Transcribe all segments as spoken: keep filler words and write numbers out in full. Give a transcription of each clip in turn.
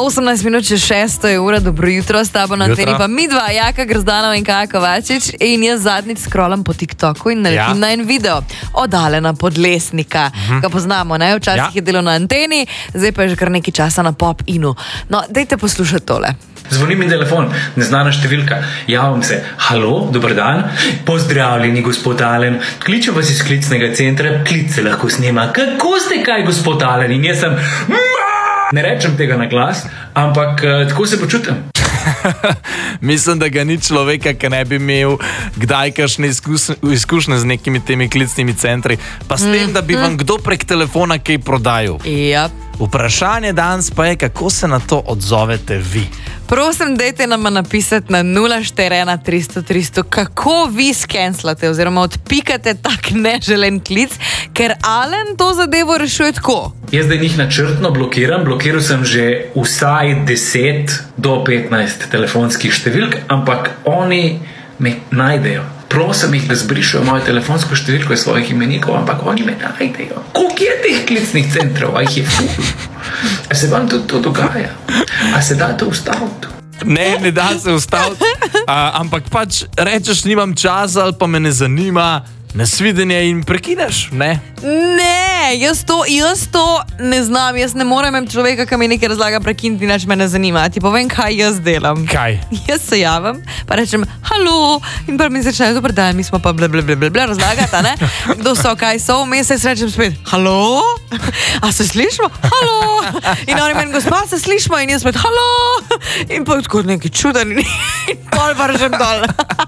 osemnajst minut čez šesto je ura, dobro jutro, s tabo na anteni pa mi dva, Jaka Grozdanova in Kaja Kovačič, in jaz zadnjič scrollam po TikToku in naletim ja. na en video Oddalena Podlesnika, uh-huh. ga poznamo, ne? Včasih ja. je delo na anteni, zdaj pa je že kar nekaj časa na Pop Inu. No, dajte poslušati tole. Zvoni mi telefon, neznana številka, javim se, halo, dober dan, pozdravljeni gospod Alen, kličem vas iz klicnega centra, klic se lahko snema, kako ste kaj gospod Alen, in jaz sem, ne rečem tega na glas, ampak uh, tako se počutim. Mislim, da ga ni človeka, ki ne bi imel kdaj kakšne izkušnje z nekimi temi klicnimi centri, pa s tem, da bi vam kdo prek telefona kaj prodajal. Yep. Vprašanje danes pa je, kako se na to odzovete vi. Prosim, dajte nam napisati na nula štiri ena tristo tristo, kako vi skenslate oziroma odpikate tak neželen klic, ker Alen to zadevo rešuje tako. Jaz zdaj njih načrtno blokiram, blokiral sem že vsaj deset do petnajst telefonskih številk, ampak oni me najdejo. Prosim jih, da zbrišajo mojo telefonsko številko iz svojih imenikov, ampak oni me najdejo. Koliko je teh klicnih centrov? A jih je ful? A se vam tudi to dogaja? A se da to ustaviti? Ne, ne da se ustaviti, uh, ampak pač rečeš, nimam časa ali pa me ne zanima, nasvidenje in prekineš, ne? Ne, jaz to, jaz to ne znam, jaz ne morem imeti človeka, ki mi nekaj razlaga prekiniti, nič me ne zanima. Ti povem, kaj jaz delam. Kaj? Jaz se javim, pa rečem, halo, in pa mi začnejo, dober dan, mi smo pa ble, ble, ble, ble, ble, razlagati, ne? Kdo so, kaj so, vmes se rečem spet, halo, a se slišimo? Halo, in oni meni, gospa, se slišimo, in jaz spet, halo, in pa tako neki čuden, in pol pa rečem dol.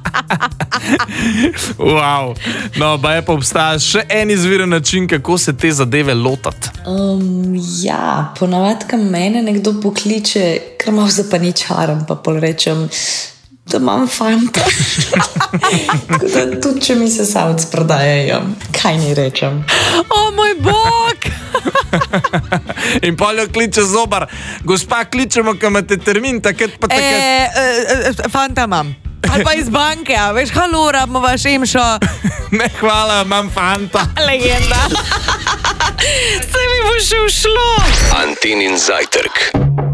Wow. No, pa je pa obstaja še en izviren način, kako se te zadeve lotati. Um, ja, ponavadi, ko mene nekdo pokliče, ker malo zapaničaram, pa pol rečem, da imam fanta. Tako da tudi, če mi se savc prodajajo, kaj ni rečem? O, moj bog! In pol jo kliče zobar, gospa, kličemo, ko imate termin, takrat pa takrat. E, e, fanta imam. Ali pa iz banke, a veš, halo, rabimo vaš emšo. Ne, hvala, imam fanta. Legenda. Se mi bo še ušlo. Antenin zajtrk.